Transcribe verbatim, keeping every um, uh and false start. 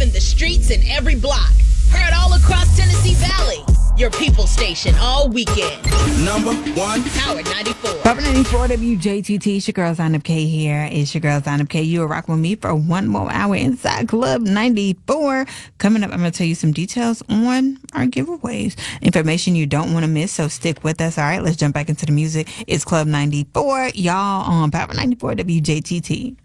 in the streets and every block. Heard all across Tennessee Valley. Your people station all weekend. Number one. Power ninety-four. Power ninety-four W J T T. It's your girl Zainab K here. It's your girl Zainab K. You are rocking with me for one more hour inside Club ninety-four. Coming up, I'm going to tell you some details on our giveaways. Information you don't want to miss, so stick with us. All right, let's jump back into the music. It's Club ninety-four. Y'all on Power ninety-four W J T T.